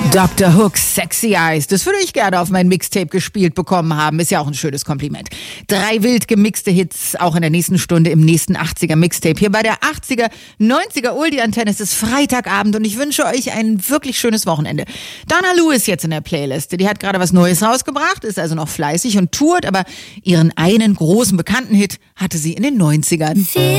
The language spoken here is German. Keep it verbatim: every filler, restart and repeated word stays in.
Doktor Hook's Sexy Eyes, das würde ich gerne auf mein Mixtape gespielt bekommen haben. Ist ja auch ein schönes Kompliment. Drei wild gemixte Hits, auch in der nächsten Stunde im nächsten achtziger Mixtape. Hier bei der achtziger, neunziger Oldie-Antenne. Es ist Freitagabend und ich wünsche euch ein wirklich schönes Wochenende. Dana Lewis jetzt in der Playlist. Die hat gerade was Neues rausgebracht, ist also noch fleißig und tourt, aber ihren einen großen bekannten Hit hatte sie in den neunzigern.